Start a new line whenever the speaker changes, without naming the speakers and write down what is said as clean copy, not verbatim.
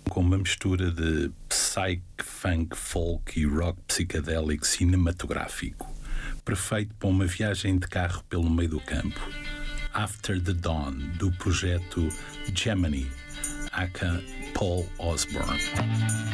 com uma mistura de psych, funk, folk e rock psicadélico cinematográfico, perfeito para uma viagem de carro pelo meio do campo. After the Dawn, do projeto Gemini, aka Paul Osborne.